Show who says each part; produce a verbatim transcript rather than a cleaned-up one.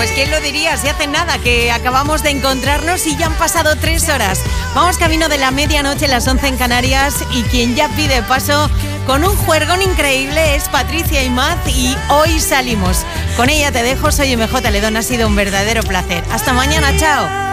Speaker 1: Pues quién lo diría, si hace nada que acabamos de encontrarnos y ya han pasado tres horas. Vamos camino de la medianoche, las once en Canarias, y quien ya pide paso con un juergón increíble es Patricia Imaz y hoy salimos. Con ella te dejo, soy M J Ledón, ha sido un verdadero placer. Hasta mañana, chao.